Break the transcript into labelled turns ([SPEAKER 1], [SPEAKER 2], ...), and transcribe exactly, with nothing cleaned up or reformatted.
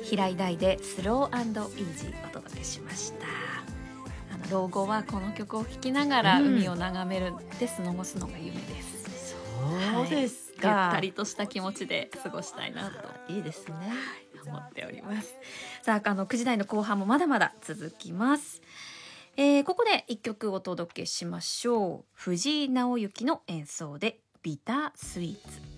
[SPEAKER 1] 平井大でスロー&イージーお届けしました。あの老後はこの曲を聴きながら海を眺めるで過ごすのが夢です、
[SPEAKER 2] うん、そうですか、
[SPEAKER 1] はい、ゆったりとした気持ちで過ごしたいなと
[SPEAKER 2] いいですね、はい、
[SPEAKER 1] 思っております。さあ、あのくじ台の後半もまだまだ続きます。えー、ここで一曲お届けしましょう。藤井直之の演奏でビタースイーツ。